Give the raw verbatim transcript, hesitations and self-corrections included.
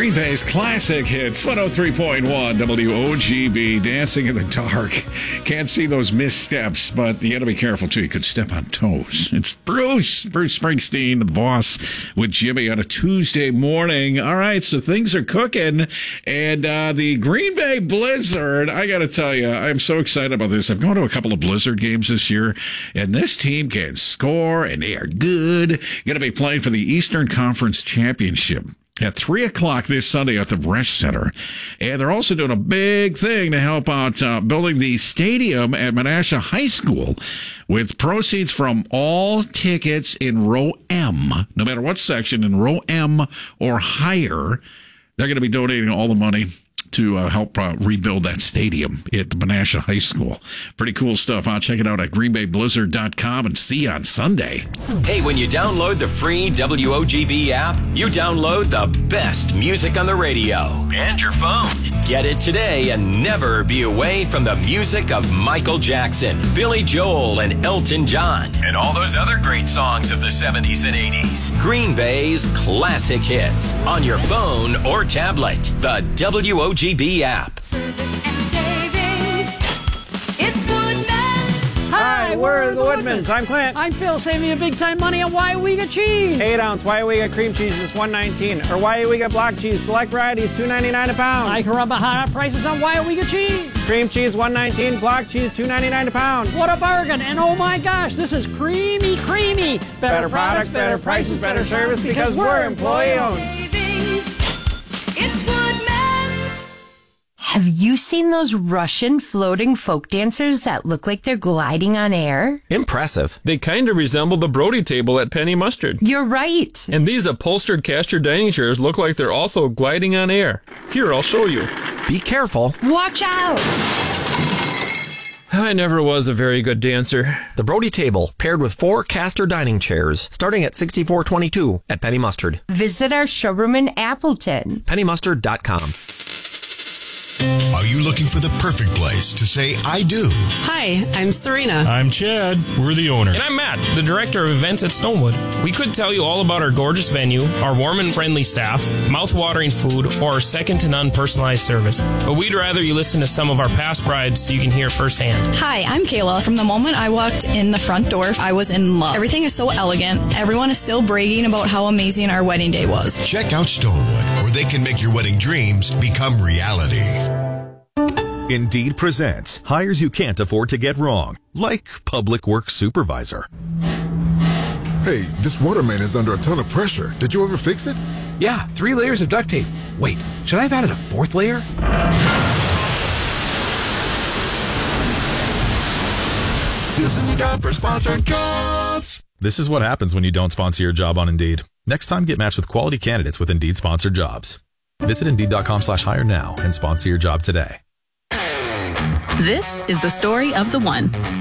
Green Bay's classic hits, one oh three point one W O G B, Dancing in the Dark. Can't see those missteps, but you got to be careful, too. You could step on toes. It's Bruce, Bruce Springsteen, the boss, with Jimmy on a Tuesday morning. All right, so things are cooking, and uh, the Green Bay Blizzard, I got to tell you, I'm so excited about this. I've gone to a couple of Blizzard games this year, and this team can score, and they are good. Going to be playing for the Eastern Conference Championship at three o'clock this Sunday at the Resch Center. And they're also doing a big thing to help out uh, building the stadium at Menasha High School with proceeds from all tickets in row M, no matter what section, in row M or higher. They're going to be donating all the money to uh, help uh, rebuild that stadium at the Menasha High School. Pretty cool stuff. I'll check it out at green bay blizzard dot com and see you on Sunday. Hey, when you download the free W O G B app, you download the best music on the radio and your phone. Get it today and never be away from the music of Michael Jackson, Billy Joel, and Elton John, and all those other great songs of the seventies and eighties. Green Bay's classic hits on your phone or tablet. The W O G B app. Service and savings. It's Woodman's. Hi, we're the Woodmans. I'm Clint. I'm Phil, saving you big time money on Waiwega cheese. Eight ounce Waiwega cream cheese is one nineteen, or Waiwega block cheese select varieties two ninety-nine a pound. I can run behind prices on Waiwega cheese. Cream cheese one nineteen, block cheese two ninety-nine a pound. What a bargain! And oh my gosh, this is creamy, creamy. Better, Better products, better prices, better service, because we're employee owned. Savings. It's Woodman's. Have you seen those Russian floating folk dancers that look like they're gliding on air? Impressive. They kind of resemble the Brody table at Penny Mustard. You're right. And these upholstered caster dining chairs look like they're also gliding on air. Here, I'll show you. Be careful. Watch out! I never was a very good dancer. The Brody table, paired with four caster dining chairs, starting at sixty-four twenty-two at Penny Mustard. Visit our showroom in Appleton. penny mustard dot com. Are you looking for the perfect place to say I do? Hi, I'm Serena. I'm Chad. We're the owner. And I'm Matt, the director of events at Stonewood. We could tell you all about our gorgeous venue, our warm and friendly staff, mouth-watering food, or our second-to-none personalized service. But we'd rather you listen to some of our past brides so you can hear firsthand. Hi, I'm Kayla. From the moment I walked in the front door, I was in love. Everything is so elegant. Everyone is still bragging about how amazing our wedding day was. Check out Stonewood, where they can make your wedding dreams become reality. Indeed presents hires you can't afford to get wrong, like public works supervisor. Hey, this water main is under a ton of pressure. Did you ever fix it? Yeah, three layers of duct tape. Wait, should I have added a fourth layer? This is a job for sponsored jobs. This is what happens when you don't sponsor your job on Indeed. Next time, get matched with quality candidates with Indeed sponsored jobs. Visit Indeed dot com slash hire now and sponsor your job today. This is the story of the one.